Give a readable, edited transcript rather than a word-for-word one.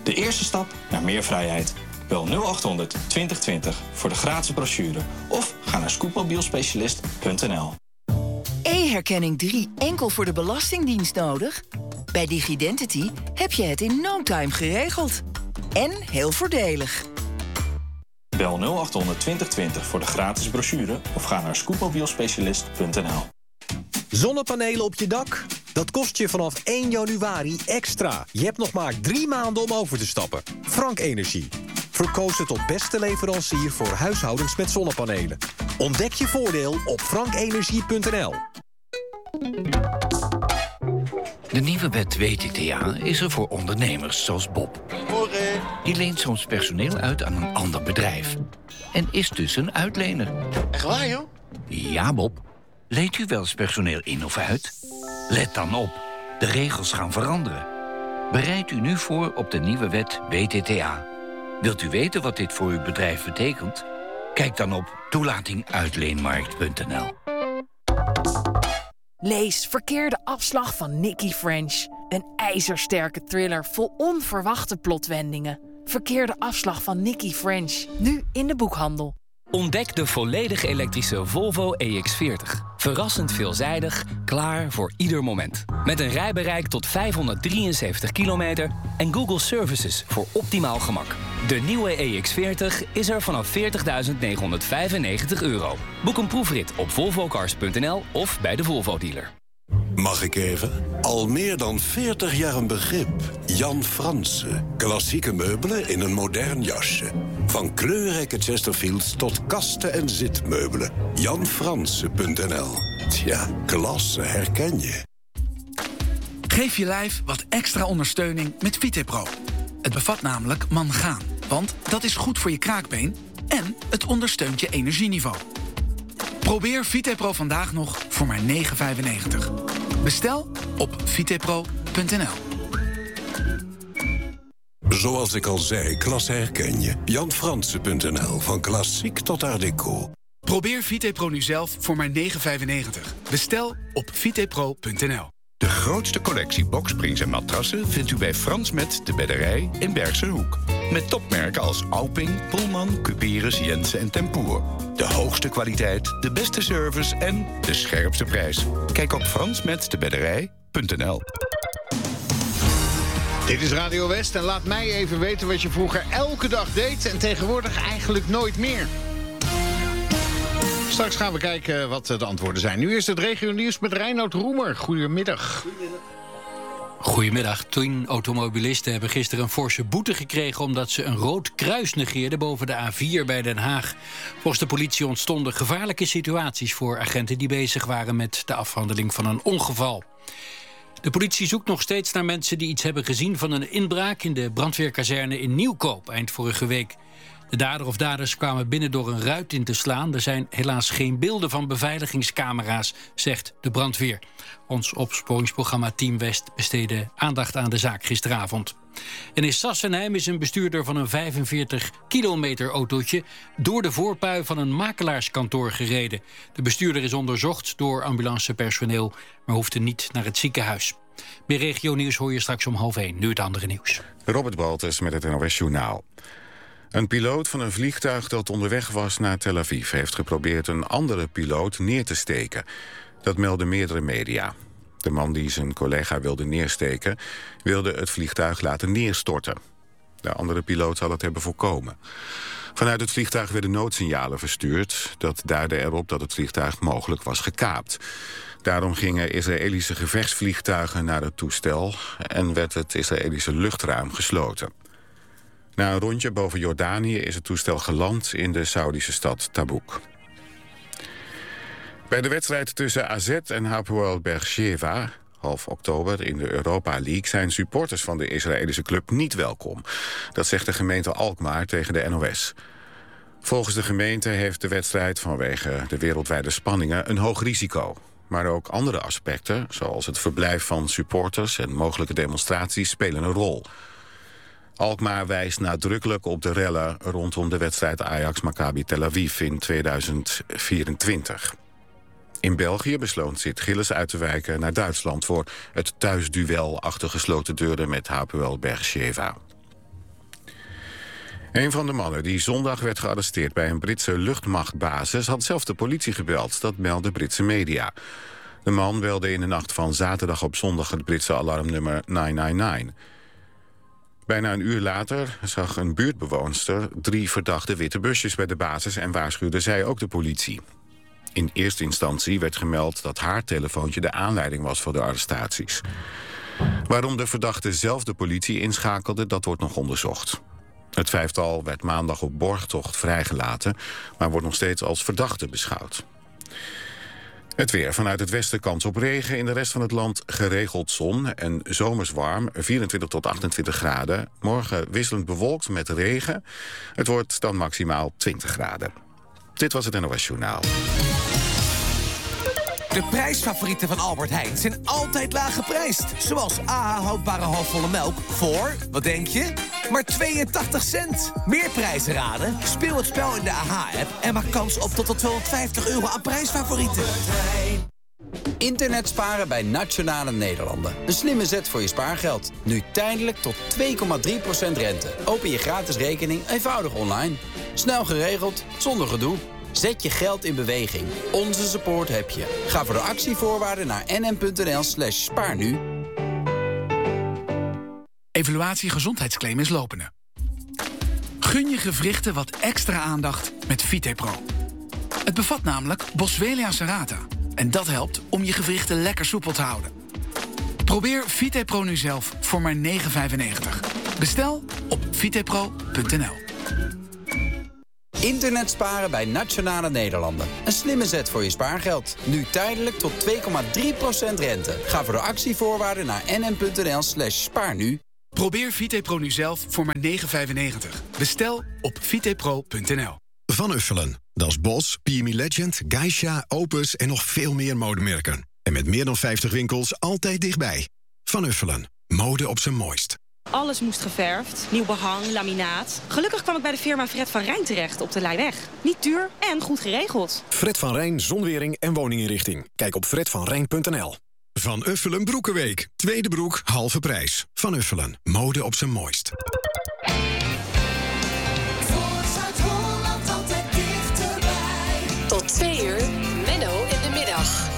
De eerste stap naar meer vrijheid. Bel 0800 2020 voor de gratis brochure of ga naar scootmobielspecialist.nl. E-herkenning 3 enkel voor de Belastingdienst nodig? Bij Digidentity heb je het in no time geregeld. En heel voordelig. Bel 0800 2020 voor de gratis brochure of ga naar scootmobielspecialist.nl. Zonnepanelen op je dak? Dat kost je vanaf 1 januari extra. Je hebt nog maar 3 maanden om over te stappen. Frank Energie. Verkozen tot beste leverancier voor huishoudens met zonnepanelen. Ontdek je voordeel op frankenergie.nl. De nieuwe wet WTTA is er voor ondernemers zoals Bob. Die leent soms personeel uit aan een ander bedrijf. En is dus een uitlener. Echt waar, joh? Ja, Bob. Leent u wel eens personeel in of uit? Let dan op. De regels gaan veranderen. Bereid u nu voor op de nieuwe wet WTTA. Wilt u weten wat dit voor uw bedrijf betekent? Kijk dan op toelatinguitleenmarkt.nl. Lees Verkeerde afslag van Nicky French. Een ijzersterke thriller vol onverwachte plotwendingen. Verkeerde afslag van Nicky French. Nu in de boekhandel. Ontdek de volledig elektrische Volvo EX40. Verrassend veelzijdig, klaar voor ieder moment. Met een rijbereik tot 573 kilometer en Google Services voor optimaal gemak. De nieuwe EX40 is er vanaf €40.995. Boek een proefrit op volvocars.nl of bij de Volvo-dealer. Mag ik even? Al meer dan 40 jaar een begrip. Jan Franse. Klassieke meubelen in een modern jasje. Van kleurrijke Chesterfields tot kasten en zitmeubelen. JanFranse.nl. Tja, klasse herken je. Geef je lijf wat extra ondersteuning met VitePro. Het bevat namelijk mangaan, want dat is goed voor je kraakbeen en het ondersteunt je energieniveau. Probeer VitePro vandaag nog voor maar €9,95. Bestel op vitepro.nl. Zoals ik al zei, klasse herken je. JanFranse.nl. Van klassiek tot art déco. Probeer VitePro nu zelf voor maar €9,95. Bestel op vitepro.nl. De grootste collectie boksprings en matrassen vindt u bij Frans Met de Bedderij in Bergse Hoek. Met topmerken als Auping, Pullman, Cuperus, Jensen en Tempoer. De hoogste kwaliteit, de beste service en de scherpste prijs. Kijk op fransmetdebedderij.nl. Dit is Radio West en laat mij even weten wat je vroeger elke dag deed en tegenwoordig eigenlijk nooit meer. Straks gaan we kijken wat de antwoorden zijn. Nu is het regionieuws met Reinoud Roemer. Goedemiddag. Goedemiddag. 10 automobilisten hebben gisteren een forse boete gekregen omdat ze een rood kruis negeerden boven de A4 bij Den Haag. Volgens de politie ontstonden gevaarlijke situaties voor agenten die bezig waren met de afhandeling van een ongeval. De politie zoekt nog steeds naar mensen die iets hebben gezien van een inbraak in de brandweerkazerne in Nieuwkoop eind vorige week. De dader of daders kwamen binnen door een ruit in te slaan. Er zijn helaas geen beelden van beveiligingscamera's, zegt de brandweer. Ons opsporingsprogramma Team West besteedde aandacht aan de zaak gisteravond. En in Sassenheim is een bestuurder van een 45-kilometer autootje door de voorpui van een makelaarskantoor gereden. De bestuurder is onderzocht door ambulancepersoneel, maar hoefde niet naar het ziekenhuis. Meer regionieuws hoor je straks om 12:30. Nu het andere nieuws. Robert Baltus met het NOS Journaal. Een piloot van een vliegtuig dat onderweg was naar Tel Aviv heeft geprobeerd een andere piloot neer te steken. Dat melden meerdere media. De man die zijn collega wilde neersteken, wilde het vliegtuig laten neerstorten. De andere piloot zal het hebben voorkomen. Vanuit het vliegtuig werden noodsignalen verstuurd. Dat duidde erop dat het vliegtuig mogelijk was gekaapt. Daarom gingen Israëlische gevechtsvliegtuigen naar het toestel en werd het Israëlische luchtruim gesloten. Na een rondje boven Jordanië is het toestel geland in de Saoedische stad Tabuk. Bij de wedstrijd tussen AZ en Hapoel Beersheva, half oktober in de Europa League, zijn supporters van de Israëlische club niet welkom. Dat zegt de gemeente Alkmaar tegen de NOS. Volgens de gemeente heeft de wedstrijd vanwege de wereldwijde spanningen een hoog risico. Maar ook andere aspecten, zoals het verblijf van supporters en mogelijke demonstraties, spelen een rol. Alkmaar wijst nadrukkelijk op de rellen rondom de wedstrijd Ajax-Maccabi Tel Aviv in 2024. In België besloot Sint-Gilles uit te wijken naar Duitsland voor het thuisduel achter gesloten deuren met Hapoel Beersheva. Een van de mannen die zondag werd gearresteerd bij een Britse luchtmachtbasis had zelf de politie gebeld, dat melden Britse media. De man belde in de nacht van zaterdag op zondag het Britse alarmnummer 999. Bijna een uur later zag een buurtbewoonster 3 verdachte witte busjes bij de basis en waarschuwde zij ook de politie. In eerste instantie werd gemeld dat haar telefoontje de aanleiding was voor de arrestaties. Waarom de verdachte zelf de politie inschakelde, dat wordt nog onderzocht. Het 5-tal werd maandag op borgtocht vrijgelaten, maar wordt nog steeds als verdachte beschouwd. Het weer. Vanuit het westen kans op regen. In de rest van het land geregeld zon en zomers warm, 24 tot 28 graden. Morgen wisselend bewolkt met regen. Het wordt dan maximaal 20 graden. Dit was het NOS Journaal. De prijsfavorieten van Albert Heijn zijn altijd laag geprijsd. Zoals AH houdbare halfvolle melk voor, wat denk je? Maar 82 cent. Meer prijzen raden? Speel het spel in de AH-app en maak kans op tot €250 aan prijsfavorieten. Internet sparen bij Nationale Nederlanden. Een slimme zet voor je spaargeld. Nu tijdelijk tot 2,3% rente. Open je gratis rekening eenvoudig online. Snel geregeld, zonder gedoe. Zet je geld in beweging. Onze support heb je. Ga voor de actievoorwaarden naar nm.nl/spaarnu. Evaluatie gezondheidsclaim is lopende. Gun je gewrichten wat extra aandacht met VitePro. Het bevat namelijk Boswellia serrata. En dat helpt om je gewrichten lekker soepel te houden. Probeer VitePro nu zelf voor maar €9,95. Bestel op vitepro.nl. Internet sparen bij Nationale Nederlanden. Een slimme zet voor je spaargeld. Nu tijdelijk tot 2,3% rente. Ga voor de actievoorwaarden naar nm.nl/spaarnu. Probeer VitePro nu zelf voor maar €9,95. Bestel op vitepro.nl. Van Uffelen. Dat is Bos, PME Legend, Geisha, Opus en nog veel meer modemerken. En met meer dan 50 winkels altijd dichtbij. Van Uffelen. Mode op zijn mooist. Alles moest geverfd, nieuw behang, laminaat. Gelukkig kwam ik bij de firma Fred van Rijn terecht op de Leijweg. Niet duur en goed geregeld. Fred van Rijn zonwering en woninginrichting. Kijk op fredvanrijn.nl. Van Uffelen Broekenweek. Tweede broek, halve prijs. Van Uffelen. Mode op zijn mooist.